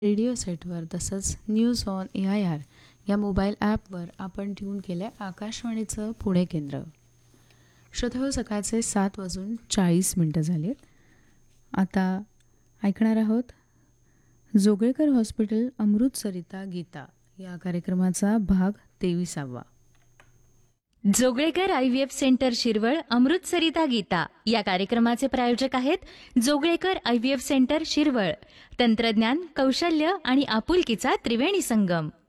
Radio सेटवर तसंच news on AIR या मोबाईल ॲपवर आपण ट्यून केलं आहे आकाशवाणीचं पुणे केंद्र. श्रोतेहो, सकाळचे 7:40 झाले. आता ऐकणार आहोत जोगळेकर हॉस्पिटल अमृतसरिता गीता या कार्यक्रमाचा भाग 23वा. जोगळेकर IVF सेंटर शिरवळ अमृतसरिता गीता या कार्यक्रमाचे प्रायोजक आहेत जोगळेकर IVF सेंटर शिरवळ. तंत्रज्ञान, कौशल्य आणि आपुलकीचा त्रिवेणी संगम.